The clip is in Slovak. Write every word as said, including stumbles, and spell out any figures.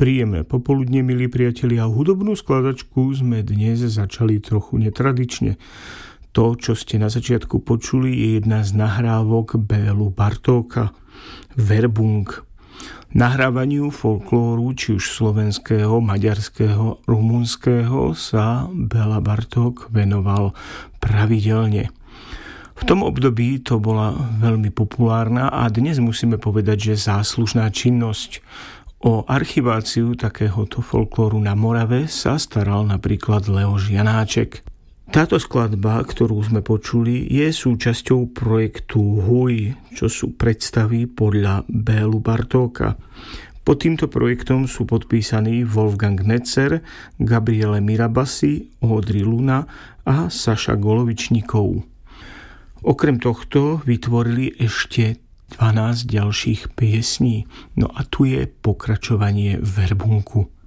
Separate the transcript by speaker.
Speaker 1: Príjemné popoludne, milí priatelia, a hudobnú skladačku sme dnes začali trochu netradične. To, čo ste na začiatku počuli, je jedna z nahrávok Bélu Bartóka, Verbung. Nahrávaniu folklóru, či už slovenského, maďarského, rumunského, sa Béla Bartók venoval pravidelne. V tom období to bola veľmi populárna a dnes musíme povedať, že záslužná činnosť. O archiváciu takéhoto folklóru na Morave sa staral napríklad Leoš Janáček. Táto skladba, ktorú sme počuli, je súčasťou projektu Huj, čo sú predstavy podľa Bélu Bartóka. Pod týmto projektom sú podpísaní Wolfgang Netzer, Gabriele Mirabasi, Audrey Luna a Saša Golovičníkov. Okrem tohto vytvorili ešte dvanásť ďalších piesní. No a tu je pokračovanie Verbunku.